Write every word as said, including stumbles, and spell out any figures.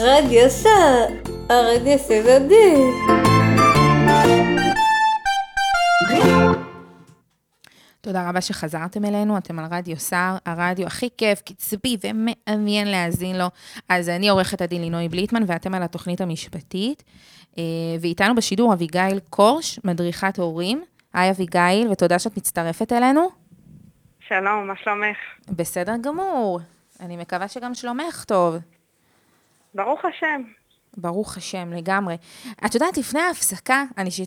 הרדיו שר, הרדיו סבבי. תודה רבה שחזרתם אלינו, אתם על רדיו שר, הרדיו הכי כיף, קצבי ומעניין להאזין לו. אז אני עורכת הדין לינוי בליטמן, ואתם על התוכנית המשפטית, ואיתנו בשידור אביגיל קורש, מדריכת הורים. היי אביגיל, ותודה שאת מצטרפת אלינו. שלום, מה שלומך? בסדר גמור, אני מקווה שגם שלומך טוב. ברוך השם. ברוך השם, לגמרי. את יודעת, לפני ההפסקה, אני